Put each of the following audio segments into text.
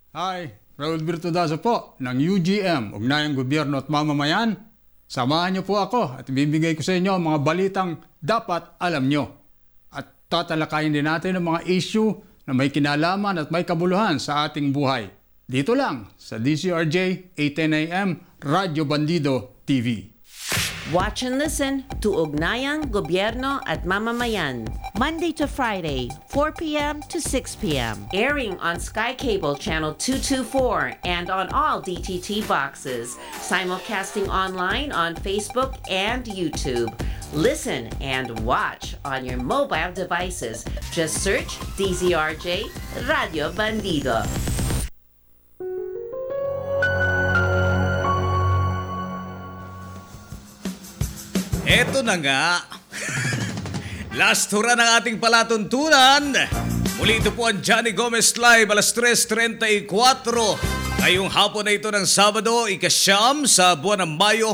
Hi, Raul Virtudazo po ng UGM, Ugnayang Gobyerno at Mamamayan. Samahan niyo po ako at ibibigay ko sa inyo ang mga balitang dapat alam niyo. At tatalakayin din natin ang mga issue na may kinalaman at may kabuluhan sa ating buhay. Dito lang sa DCRJ 810 AM Radyo Bandido TV. Watch and listen to Ugnayang Gobyerno at Mamamayan. Monday to Friday, 4 p.m. to 6 p.m. Airing on Sky Cable Channel 224 and on all DTT boxes. Simulcasting online on Facebook and YouTube. Listen and watch on your mobile devices. Just search DZRJ Radio Bandido. Eto na nga. Last hura ng ating palatuntunan. Muli ito po ang Johnny Gomez Live, alas 3:34. Ngayong hapon na ito ng Sabado, ikasyam sa buwan ng Mayo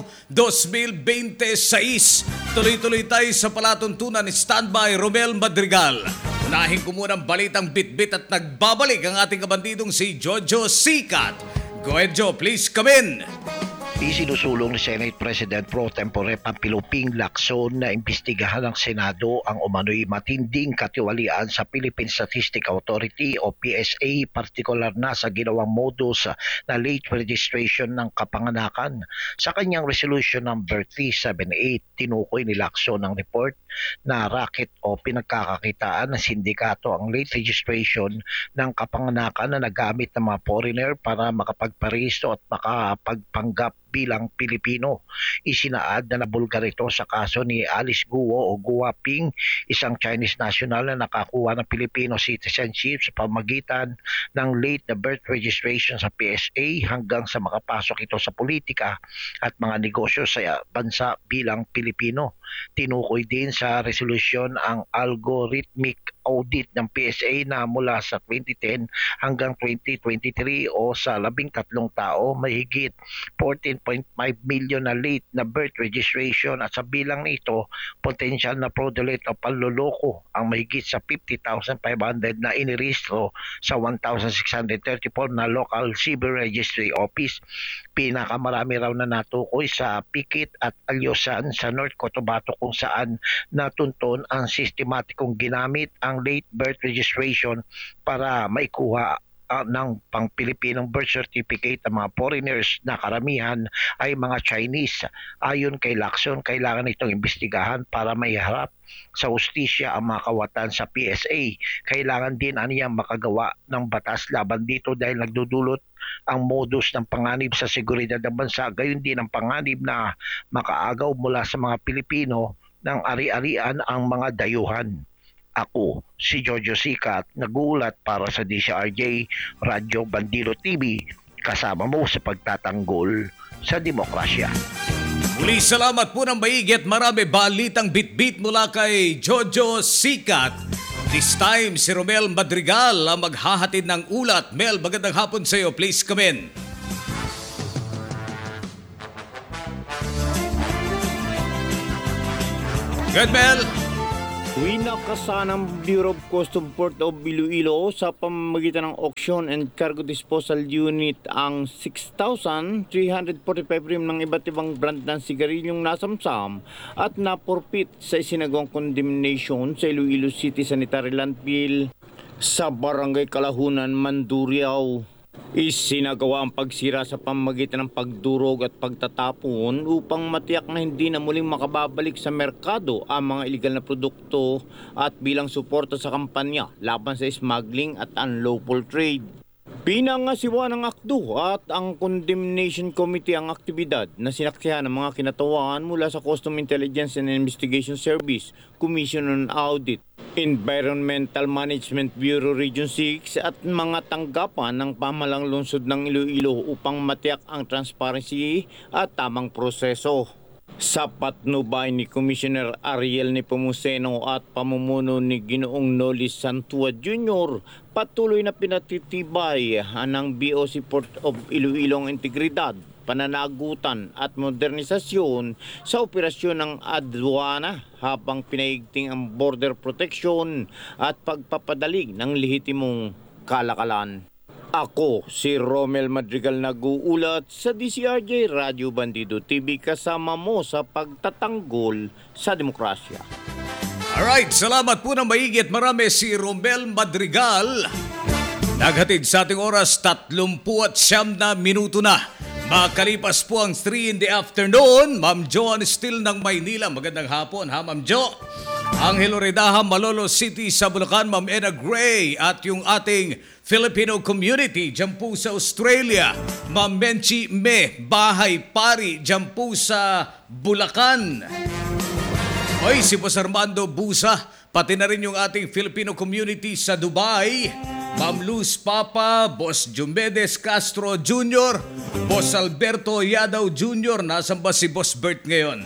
2026. Tuloy-tuloy tayo sa palatuntunan ni Standby Romel Madrigal. Unahin ko muna ang balitang bitbit at nagbabalik ang ating kabandidong si Jojo Sikat. Go ahead, Joe. Please come in. Isinusulong ni Senate President Pro Tempore Pampilo Ping Lacson na imbestigahan ng Senado ang umano'y matinding katiwalian sa Philippine Statistics Authority o PSA, partikular na sa ginawang modus na late registration ng kapanganakan. Sa kanyang resolution number 378, tinukoy ni Lacson ang report na racket o pinagkakakitaan ng sindikato ang late registration ng kapanganakan na nagamit ng mga foreigner para makapagparehisto at makapagpanggap bilang Pilipino. Isinaad na nabulgar ito sa kaso ni Alice Guo o Guo Ping, isang Chinese national na nakakuha ng Filipino citizenship sa pamagitan ng late na birth registration sa PSA hanggang sa makapasok ito sa politika at mga negosyo sa bansa bilang Pilipino. Tinukoy din sa resolution ang algorithmic audit ng PSA na mula sa 2010 hanggang 2023 o sa 13 tao, mahigit 14.5 million na late na birth registration at sa bilang nito, potential na fraudulent o panloloko ang mahigit sa 50,500 na inirehistro sa 1,634 na local civil registry office. Pinakamarami raw na natukoy sa Pikit at Alyosan sa North Cotabato kung saan natunton ang sistematikong ginamit ang late birth registration para maikuha ng pang-Pilipinong birth certificate ng mga foreigners na karamihan ay mga Chinese. Ayon kay Lacson, kailangan itong imbestigahan para maiharap sa hustisya ang mga kawatan sa PSA. Kailangan din aniyang makagawa ng batas laban dito dahil nagdudulot ang modus ng panganib sa seguridad ng bansa, gayon din ang panganib na makaagaw mula sa mga Pilipino ng ari-arian ang mga dayuhan. Ako, si Jojo Sikat, nagulat para sa DCRJ Radyo Bandido TV, kasama mo sa pagtatanggol sa demokrasya. Muli salamat po ng maigi at marami balitang bitbit mula kay Jojo Sikat. This time, si Romel Madrigal ang maghahatid ng ulat. Mel, magandang hapon sa iyo. Please come in. Good, Mel. Winakasan ng Bureau of Customs Port of Iloilo sa pamamagitan ng Auction and Cargo Disposal Unit ang 6,345 rim ng iba't ibang brand ng sigarilyong nasamsam at naporpit sa isinagawang condemnation sa Iloilo City Sanitary Landfill sa Barangay Kalahunan, Mandurriao. Isinagawa ang pagsira sa pamamagitan ng pagdurog at pagtatapon upang matiyak na hindi na muling makababalik sa merkado ang mga illegal na produkto at bilang suporta sa kampanya laban sa smuggling at unlawful trade. Pinangasiwa ng ACDO at ang Condemnation Committee ang aktibidad na sinaksihan ng mga kinatawan mula sa Customs Intelligence and Investigation Service, Commission on Audit, Environmental Management Bureau Region 6 at mga tanggapan ng pamahalang lungsod ng Iloilo upang matiyak ang transparency at tamang proseso. Sa patnubay ni Commissioner Ariel Nepomuceno at pamumuno ni Ginoong Nolis Santua Jr., patuloy na pinatitibay ng BOC Port of Iloilo ang integridad, pananagutan at modernisasyon sa operasyon ng aduana habang pinaigting ang border protection at pagpapadalig ng lehitimong kalakalan. Ako si Romel Madrigal nag-uulat sa DCRJ Radio Bandido TV kasama mo sa pagtatanggol sa demokrasya. Alright, salamat po ng maigit marami si Romel Madrigal. Naghatid sa ating oras 39 na minuto na. Makalipas po ang 3 in the afternoon. Ma'am Jo Anistil ng Maynila. Magandang hapon ha Ma'am Jo. Angelo Redaha, Malolo City sa Bulacan, Ma'am Ena Gray at yung ating Filipino community dyan po sa Australia. Ma'am Menchi Me, Bahay Pari dyan po sa Bulacan. Oy, si Boss Armando Busa, pati na rin yung ating Filipino community sa Dubai. Ma'am Luz Papa, Boss Jumbedes Castro Jr., Boss Alberto Yadaw Jr., nasan ba si Boss Bert ngayon?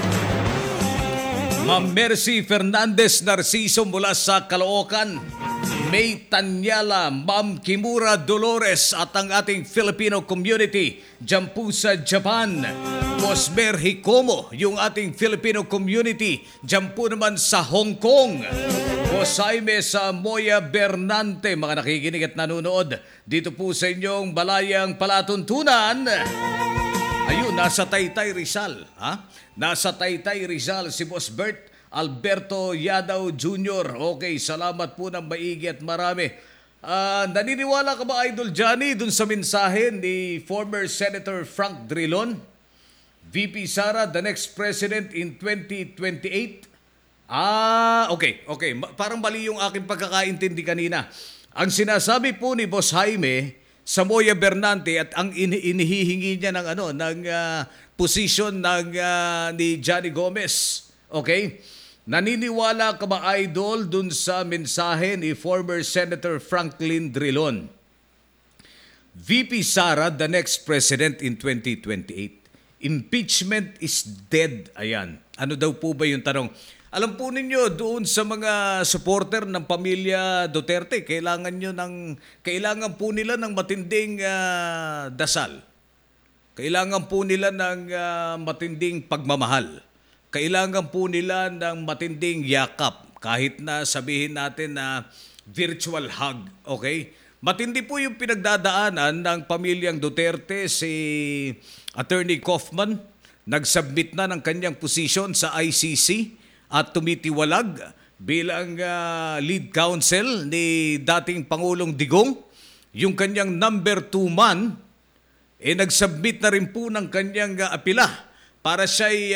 Ma'am Mercy Fernandez Narciso mula sa Caloocan, May Tanyala, Ma'am Kimura Dolores at ang ating Filipino community dyan po sa Japan. Boss Mer Hikomo, yung ating Filipino community dyan po naman sa Hong Kong. Boss Jaime sa Moya Bernante, mga nakikinig at nanonood dito po sa inyong balayang palatuntunan. Ayun, nasa Taytay Rizal. Ha? Nasa Taytay Rizal si Boss Bert Alberto Yadaw Jr. Okay, salamat po ng maigi at marami. Naniniwala ka ba, Idol Johnny, dun sa mensahe ni former Senator Frank Drilon? VP Sara, the next president in 2028? Okay. Parang mali yung aking pagkakaintindi kanina. Ang sinasabi po ni Boss Jaime sa Moya Bernante at ang inihihingi niya ng position ni Johnny Gomez. Okay? Naniniwala ka ba, Idol, dun sa mensahe ni former Senator Franklin Drilon? VP Sara, the next president in 2028. Impeachment is dead. Ayan. Ano daw po ba yung tanong? Alam po ninyo, doon sa mga supporter ng pamilya Duterte, kailangan po nila ng matinding dasal. Kailangan po nila ng matinding pagmamahal. Kailangan po nila ng matinding yakap. Kahit na sabihin natin na virtual hug. Okay? Matindi po yung pinagdadaanan ng pamilyang Duterte. Si Attorney Kaufman nagsubmit na ng kanyang posisyon sa ICC at tumitiwalag bilang lead counsel ni dating Pangulong Digong. Yung kanyang number 2 man, nagsubmit na rin po ng kanyang apila para siya'y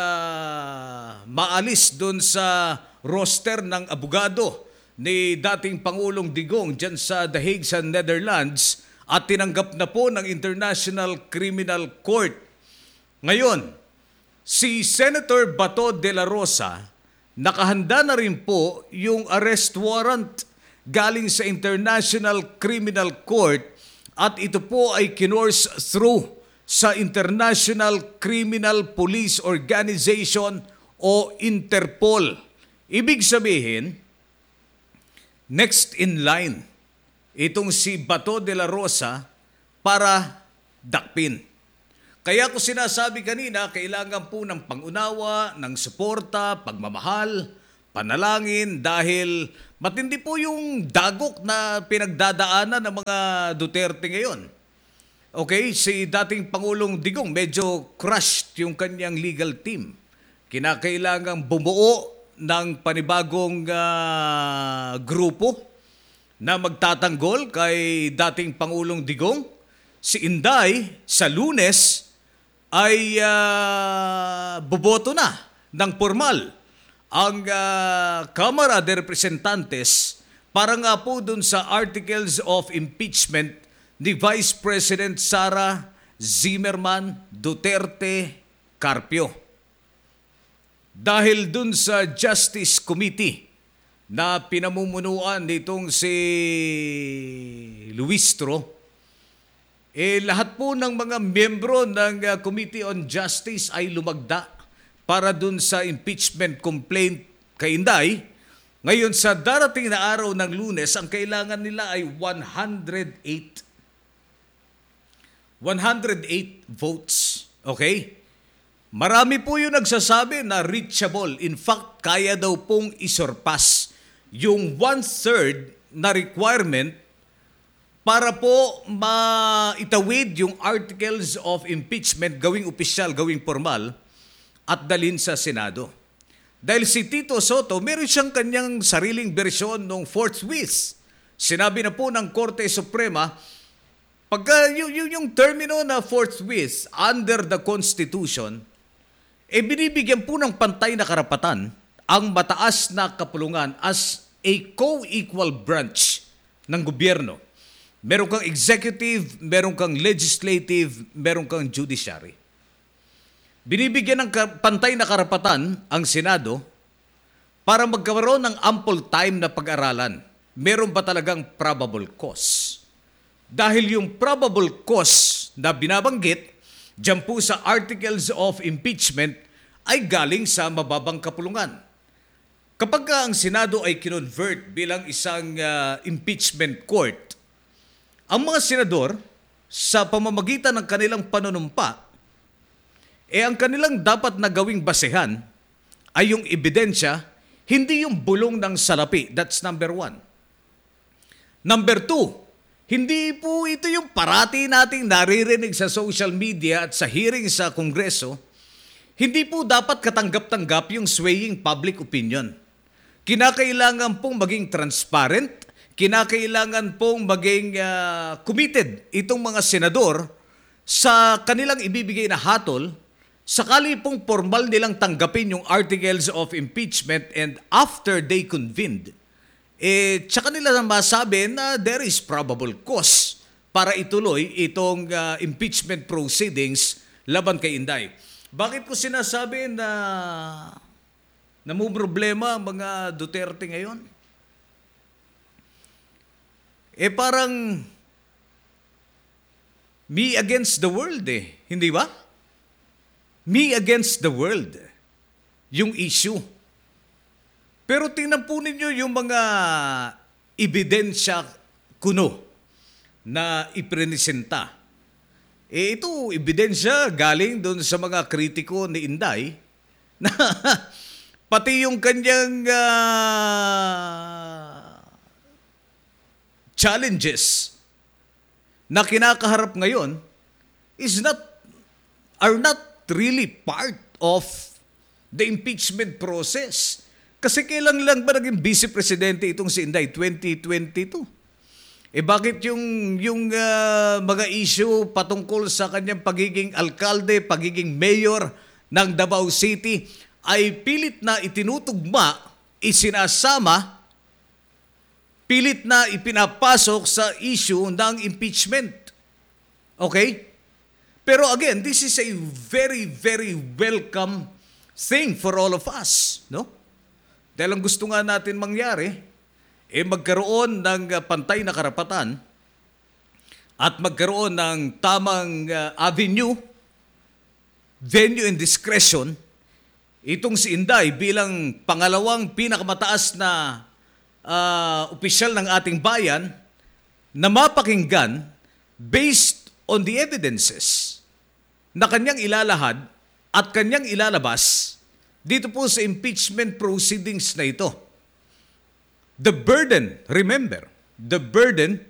maalis doon sa roster ng abogado ni dating Pangulong Digong dyan sa The Hague sa Netherlands at tinanggap na po ng International Criminal Court. Ngayon, si Senator Bato de la Rosa, nakahanda na rin po yung arrest warrant galing sa International Criminal Court at ito po ay kinurse through sa International Criminal Police Organization o Interpol. Ibig sabihin, next in line itong si Bato de la Rosa para dakpin. Kaya ko sinasabi kanina, kailangan po ng pangunawa, ng suporta, pagmamahal, panalangin dahil matindi po yung dagok na pinagdadaanan ng mga Duterte ngayon. Okay, si dating Pangulong Digong medyo crushed yung kanyang legal team. Kinakailangang bumuo ng panibagong grupo na magtatanggol kay dating Pangulong Digong. Si Inday sa Lunes ay boboto na ng formal ang Kamara de Representantes para nga po dun sa Articles of Impeachment ni Vice President Sara Zimmerman Duterte Carpio. Dahil dun sa Justice Committee na pinamumunuan nitong si Luistro, lahat po ng mga miyembro ng Committee on Justice ay lumagda para dun sa impeachment complaint kay Inday. Ngayon sa darating na araw ng Lunes, ang kailangan nila ay 108 votes. Okay? Marami po yung nagsasabi na reachable. In fact, kaya daw pong isurpass yung 1/3 na requirement para po maitawid yung articles of impeachment, gawing opisyal, gawing formal, at dalhin sa Senado. Dahil si Tito Soto, meron siyang kanyang sariling bersyon ng forthwith. Sinabi na po ng Korte Suprema, pagka yung termino na forthwith under the Constitution, binibigyan po ng pantay na karapatan ang mataas na kapulungan as a co-equal branch ng gobyerno. Meron kang executive, meron kang legislative, meron kang judiciary. Binibigyan ng pantay na karapatan ang Senado para magkaroon ng ample time na pag-aralan. Meron ba talagang probable cause? Dahil yung probable cause na binabanggit dyan po sa articles of impeachment ay galing sa mababang kapulungan. Kapag ang Senado ay kinonvert bilang isang impeachment court, ang mga senador sa pamamagitan ng kanilang panunumpa, ang kanilang dapat na gawing basehan ay yung ebidensya, hindi yung bulong ng salapi. That's number 1. Number 2, hindi po ito yung parati nating naririnig sa social media at sa hearing sa Kongreso. Hindi po dapat katanggap-tanggap yung swaying public opinion. Kinakailangan pong maging transparent, kinakailangan pong maging committed itong mga senador sa kanilang ibibigay na hatol, sakali pong formal nilang tanggapin yung articles of impeachment and after they convened, tsaka nila masabi na there is probable cause para ituloy itong impeachment proceedings laban kay Inday. Bakit ko sinasabi na namumroblema ang mga Duterte ngayon? Parang me against the world hindi ba? Me against the world yung issue. Pero tingnan po ninyo yung mga ebidensya kuno na iprenesenta. Ito, ebidensya galing doon sa mga kritiko ni Inday na pati yung kanyang challenges na kinakaharap ngayon are not really part of the impeachment process. Kasi kailan lang ba naging vice presidente itong si Inday? 2022. Bakit yung mga issue patungkol sa kanyang pagiging alkalde, pagiging mayor ng Davao City ay pilit na itinutugma, isinasama, pilit na ipinapasok sa issue ng impeachment. Okay? Pero again, this is a very, very welcome thing for all of us, no? Dahil ang gusto nga natin mangyari, magkaroon ng pantay na karapatan at magkaroon ng tamang avenue, venue and discretion, itong si Inday bilang pangalawang pinakamataas na opisyal ng ating bayan na mapakinggan based on the evidences na kanyang ilalahad at kanyang ilalabas dito po sa impeachment proceedings na ito. The burden, remember, the burden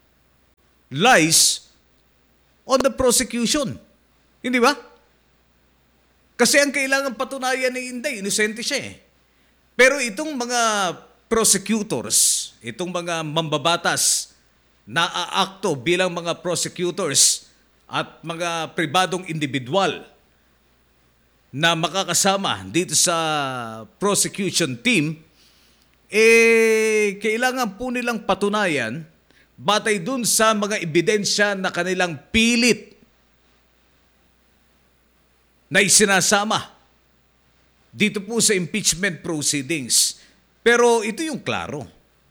lies on the prosecution. Hindi ba? Kasi ang kailangan patunayan ni Inday, inosente siya Pero itong mga prosecutors, itong mga mambabatas na aakto bilang mga prosecutors at mga pribadong individual na makakasama dito sa prosecution team, kailangan po nilang patunayan batay dun sa mga ebidensya na kanilang pilit na isinasama dito po sa impeachment proceedings. Pero ito yung klaro.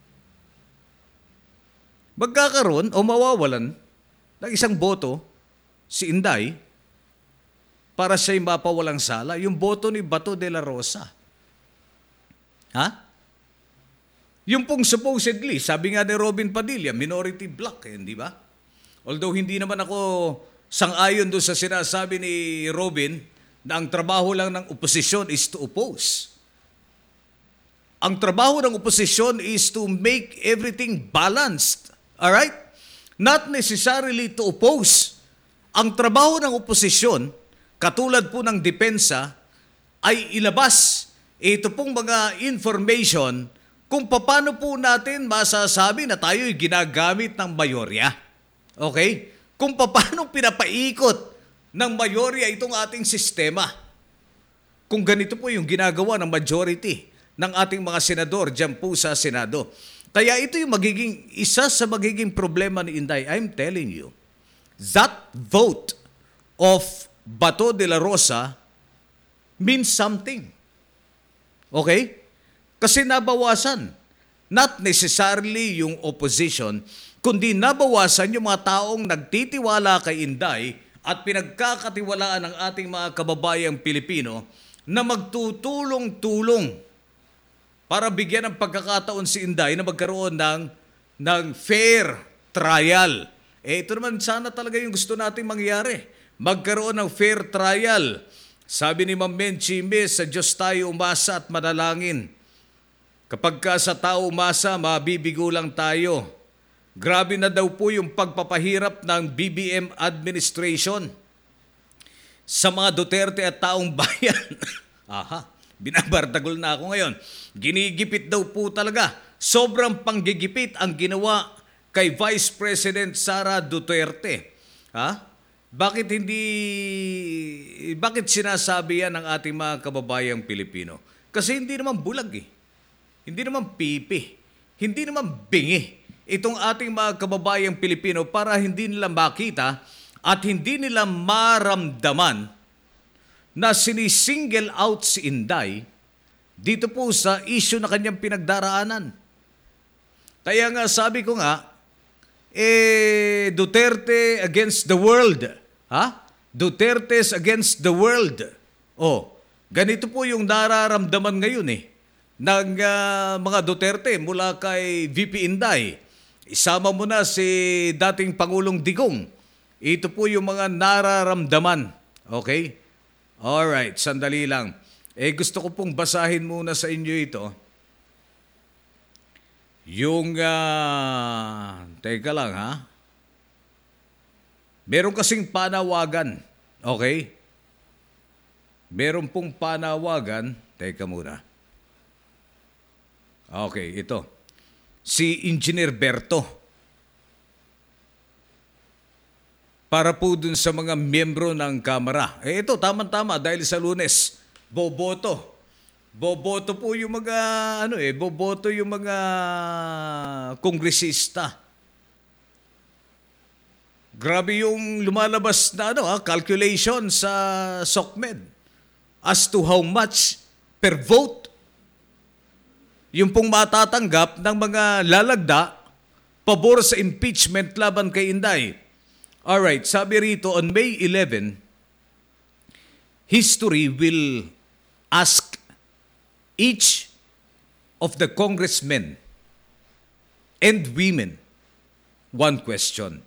Magkakaroon o mawawalan ng isang boto si Inday para siya'y mapawalang sala, yung boto ni Bato de la Rosa. Ha? Yung pong supposedly, sabi nga ni Robin Padilla, minority bloc, hindi ba? Although hindi naman ako sang-ayon doon sa sinasabi ni Robin na ang trabaho lang ng oposisyon is to oppose. Ang trabaho ng oposisyon is to make everything balanced. Alright? not necessarily to oppose. Ang trabaho ng oposisyon, katulad po ng depensa, ay ilabas ito pong mga information kung paano po natin masasabi na tayo'y ginagamit ng mayorya. Okay? Kung paano pinapaikot ng mayorya itong ating sistema. Kung ganito po yung ginagawa ng majority ng ating mga senador dyan po sa Senado. Kaya ito yung isa sa magiging problema ni Inday. I'm telling you, that vote of Bato de la Rosa means something. Okay? Kasi nabawasan. Not necessarily yung opposition, kundi nabawasan yung mga taong nagtitiwala kay Inday at pinagkakatiwalaan ng ating mga kababayang Pilipino na magtutulong-tulong para bigyan ng pagkakataon si Inday na magkaroon ng fair trial. Ito naman sana talaga yung gusto nating mangyari. Magkaroon ng fair trial. Sabi ni Ma'am Menchie, sa Diyos tayo umasa at manalangin. Kapag ka sa tao umasa, mabibigo lang tayo. Grabe na daw po yung pagpapahirap ng BBM administration sa mga Duterte at taong bayan. Binabardagol na ako ngayon. Ginigipit daw po talaga. Sobrang panggigipit ang ginawa kay Vice President Sara Duterte. Bakit sinasabi yan ng ating mga kababayang Pilipino? Kasi hindi naman bulag Hindi naman pipi. Hindi naman bingi. Itong ating mga kababayang Pilipino para hindi nila makita at hindi nila maramdaman na sinisingle out si Inday dito po sa issue na kanyang pinagdaraanan. Kaya nga sabi ko nga, Duterte against the world. Duterte's against the world. Ganito po yung nararamdaman ngayon ng mga Duterte mula kay VP Inday. Isama mo na si dating Pangulong Digong. Ito po yung mga nararamdaman. Okay? Alright, sandali lang. Gusto ko pong basahin muna sa inyo ito. Yung, teka lang Meron kasing panawagan. Okay? Meron pong panawagan. Teka muna. Okay, ito. Si Engineer Berto. Para po dun sa mga miyembro ng Kamara. Ito, tama-tama dahil sa Lunes, boboto. Boboto po yung mga, boboto yung mga kongresista. Grabe yung lumalabas na calculation sa SOCMED as to how much per vote yung pong matatanggap ng mga lalagda pabor sa impeachment laban kay Inday. Alright, sabi rito, on May 11, history will ask each of the congressmen and women one question.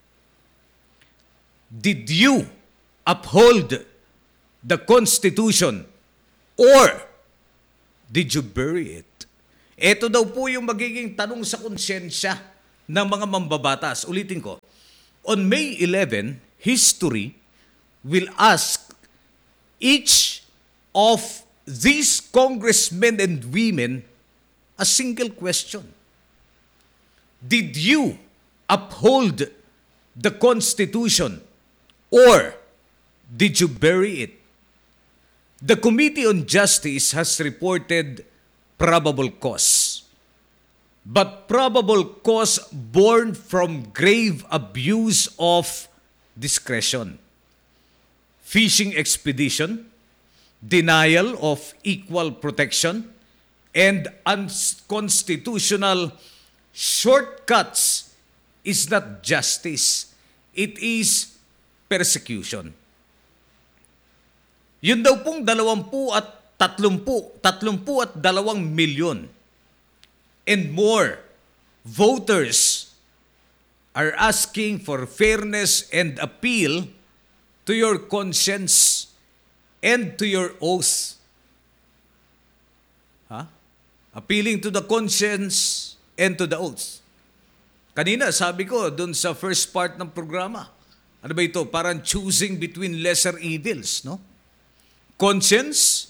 Did you uphold the Constitution or did you bury it? Ito daw po yung magiging tanong sa konsyensya ng mga mambabatas. Ulitin ko. On May 11, history will ask each of these congressmen and women a single question. Did you uphold the Constitution or did you bury it? The Committee on Justice has reported probable cause. But probable cause born from grave abuse of discretion, fishing expedition, denial of equal protection, and unconstitutional shortcuts is not justice. It is persecution. Yun daw pong 32 milyon and more voters are asking for fairness and appeal to your conscience and to your oath. Appealing to the conscience and to the oath. Kanina, sabi ko, dun sa first part ng programa, ano ba ito? Parang choosing between lesser evils, no? Conscience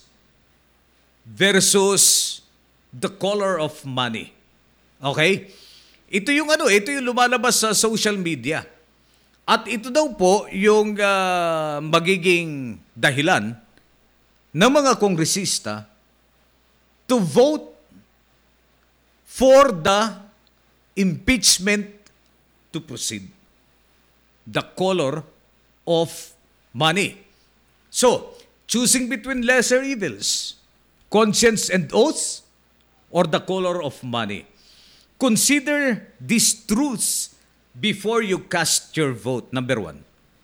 versus the color of money. Okay? Ito yung lumalabas sa social media. At ito daw po yung magiging dahilan ng mga kongresista to vote for the impeachment to proceed. The color of money. So, choosing between lesser evils, conscience and oaths, or the color of money. Consider these truths before you cast your vote. Number one,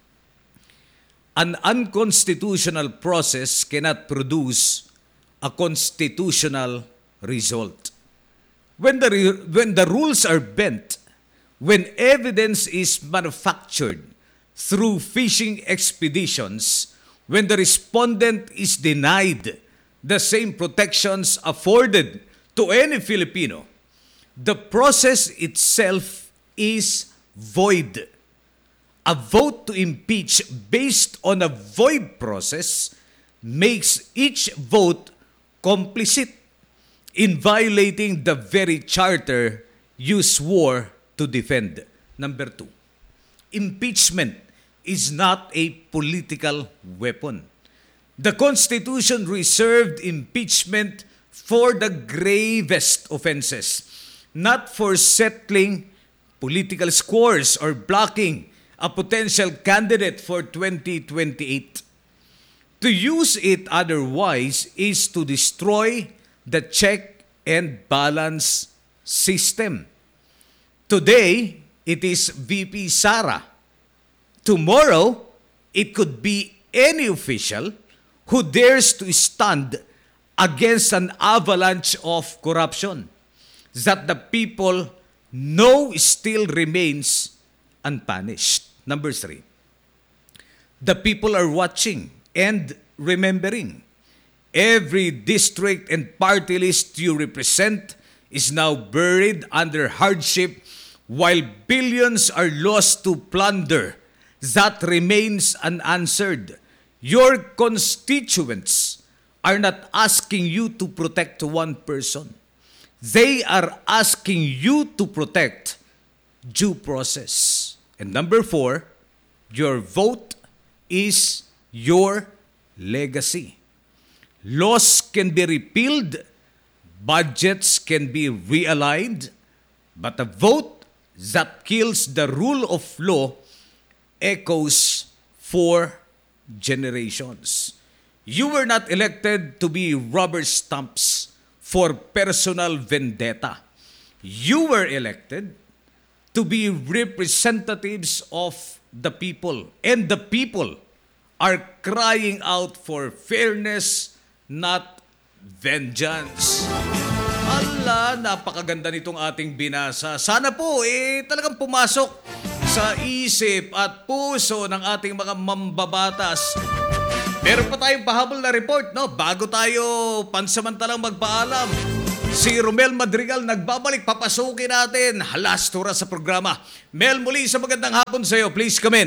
an unconstitutional process cannot produce a constitutional result. When the rules are bent, when evidence is manufactured through fishing expeditions, when the respondent is denied the same protections afforded to any Filipino, the process itself is void. A vote to impeach based on a void process makes each vote complicit in violating the very charter you swore to defend. Number two, impeachment is not a political weapon. The Constitution reserved impeachment for the gravest offenses, not for settling political scores or blocking a potential candidate for 2028. To use it otherwise is to destroy the check and balance system. Today, it is VP Sara. Tomorrow, it could be any official who dares to stand against an avalanche of corruption that the people know still remains unpunished. Number three, the people are watching and remembering. Every district and party list you represent is now buried under hardship while billions are lost to plunder that remains unanswered. Your constituents are not asking you to protect one person. They are asking you to protect due process. And number four, your vote is your legacy. Laws can be repealed, budgets can be realigned, but a vote that kills the rule of law echoes for generations. You were not elected to be rubber stamps for personal vendetta. You were elected to be representatives of the people, and the people are crying out for fairness, not vengeance. Ala, napakaganda nitong ating binasa. Sana po, talagang pumasok sa isip at puso ng ating mga mambabatas. Meron pa tayong pahabol na report, no? Bago tayo pansamantalang magpaalam. Si Romel Madrigal nagbabalik, papasukin natin. Last oras sa programa. Mel, muli sa magandang hapon sa iyo. Please come in.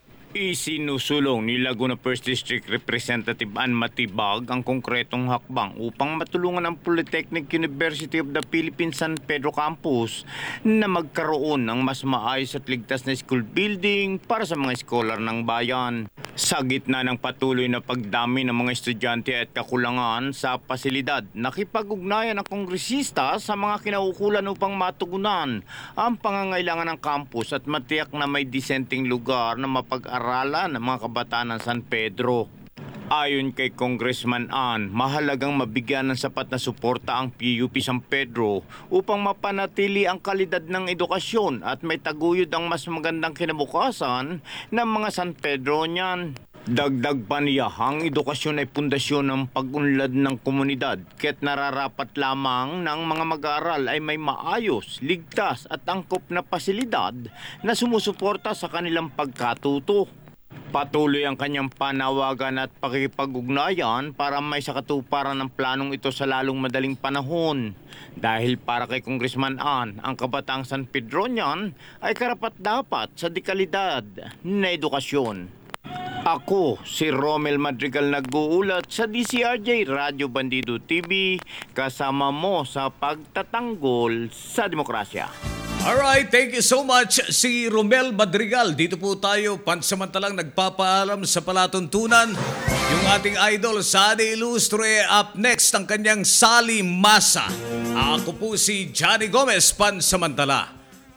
Isinusulong ni Laguna 1st District Representative Ann Matibag ang konkretong hakbang upang matulungan ang Polytechnic University of the Philippines San Pedro Campus na magkaroon ng mas maayos at ligtas na school building para sa mga scholar ng bayan. Sa gitna ng patuloy na pagdami ng mga estudyante at kakulangan sa pasilidad, nakipag-ugnayan ang kongresista sa mga kinaukulan upang matugunan ang pangangailangan ng campus at matiyak na may disenteng lugar na mapag-aralan ng mga kabataan ng San Pedro. Ayon kay Congressman Ann, mahalagang mabigyan ng sapat na suporta ang PUP San Pedro upang mapanatili ang kalidad ng edukasyon at may taguyod ang mas magandang kinabukasan ng mga San Pedro niyan. Dagdag pa niya, ang edukasyon ay pundasyon ng pag-unlad ng komunidad, kaya't nararapat lamang ng mga mag-aaral ay may maayos, ligtas at angkop na pasilidad na sumusuporta sa kanilang pagkatuto. Patuloy ang kanyang panawagan at pakikipag-ugnayan para may sakatuparan ng planong ito sa lalong madaling panahon. Dahil para kay Congressman Ann, ang kabataang San Pedronian ay karapat-dapat sa dekalidad na edukasyon. Ako, si Romel Madrigal nag-uulat sa DCRJ Radyo Bandido TV, kasama mo sa pagtatanggol sa demokrasya. Alright, thank you so much si Romel Madrigal. Dito po tayo pansamantalang nagpapaalam sa palatuntunan. Yung ating idol, Sani Ilustre, up next ang kanyang Sali Masa. Ako po si Johnny Gomez, pansamantala.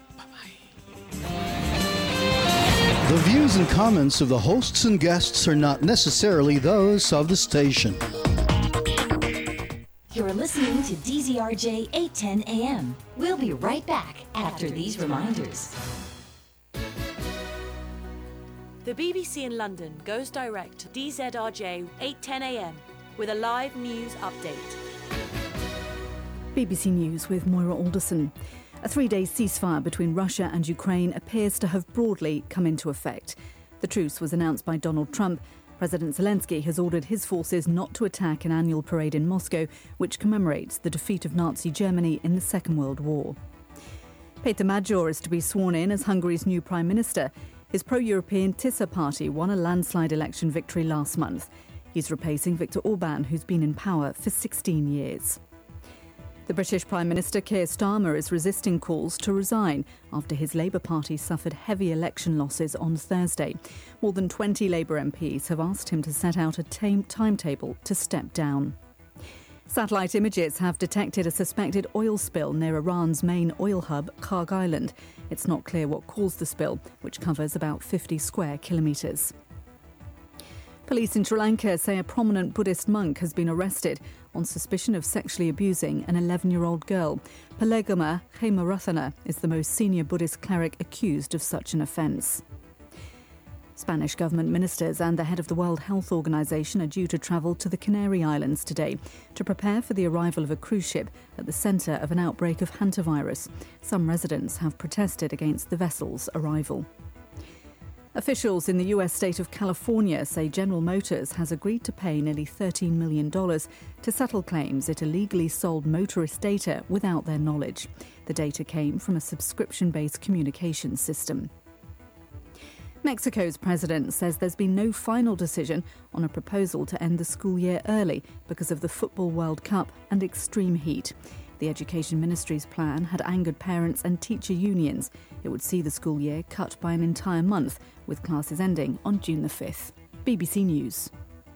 The views and comments of the hosts and guests are not necessarily those of the station. You're listening to DZRJ 810 AM. We'll be right back after these reminders. The BBC in London goes direct to DZRJ 810 AM with a live news update. BBC News with Moira Alderson. A 3-day ceasefire between Russia and Ukraine appears to have broadly come into effect. The truce was announced by Donald Trump. President Zelensky has ordered his forces not to attack an annual parade in Moscow, which commemorates the defeat of Nazi Germany in the Second World War. Peter Magyar is to be sworn in as Hungary's new Prime Minister. His pro-European TISA party won a landslide election victory last month. He's replacing Viktor Orbán, who's been in power for 16 years. The British Prime Minister Keir Starmer is resisting calls to resign after his Labour Party suffered heavy election losses on Thursday. More than 20 Labour MPs have asked him to set out a timetable to step down. Satellite images have detected a suspected oil spill near Iran's main oil hub, Kharg Island. It's not clear what caused the spill, which covers about 50 square kilometres. Police in Sri Lanka say a prominent Buddhist monk has been arrested on suspicion of sexually abusing an 11-year-old girl. Palegama Hemarathana is the most senior Buddhist cleric accused of such an offence. Spanish government ministers and the head of the World Health Organization are due to travel to the Canary Islands today to prepare for the arrival of a cruise ship at the centre of an outbreak of hantavirus. Some residents have protested against the vessel's arrival. Officials in the US state of California say General Motors has agreed to pay nearly $13 million to settle claims it illegally sold motorist data without their knowledge. The data came from a subscription-based communications system. Mexico's president says there's been no final decision on a proposal to end the school year early because of the Football World Cup and extreme heat. The Education Ministry's plan had angered parents and teacher unions. It would see the school year cut by an entire month, with classes ending on June the 5th. BBC News.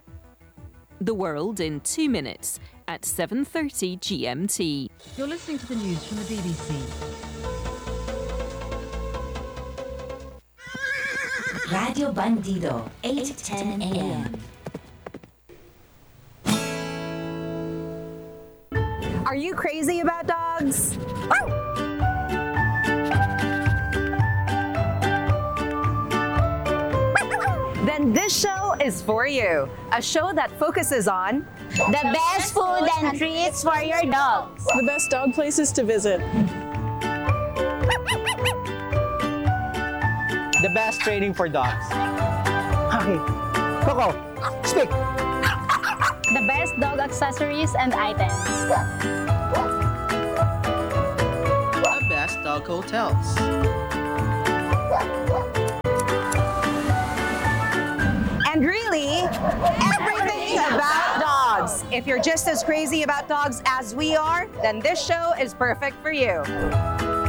The world in 2 minutes at 7:30 GMT. You're listening to the news from the BBC. Radio Bandido, 810 AM. Are you crazy about dogs? Then this show is for you. A show that focuses on the best food and treats for your dogs, the best dog places to visit, the best training for dogs. Okay, Coco, speak. The best dog accessories and items. The best dog hotels. And really, everything about dogs. If you're just as crazy about dogs as we are, then this show is perfect for you.